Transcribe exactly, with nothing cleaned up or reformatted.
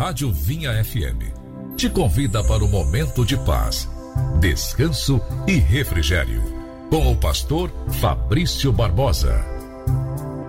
Rádio Vinha F M te convida para o momento de paz, descanso e refrigério, com o pastor Fabrício Barbosa.